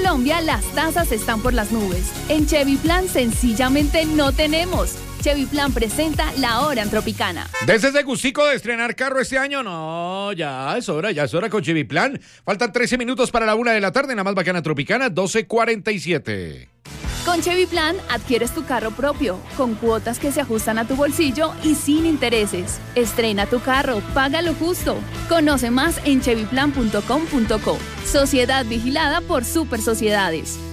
Colombia las tasas están por las nubes. En Chevy Plan sencillamente no tenemos. Chevy Plan presenta La Hora en Tropicana. Desde ese gustico de estrenar carro este año, no, ya es hora con Chevy Plan. Faltan 13 minutos para la 1 de la tarde en la más bacana Tropicana, 12:47. Con Chevy Plan adquieres tu carro propio, con cuotas que se ajustan a tu bolsillo y sin intereses. Estrena tu carro, paga lo justo. Conoce más en chevyplan.com.co. Sociedad vigilada por Super Sociedades.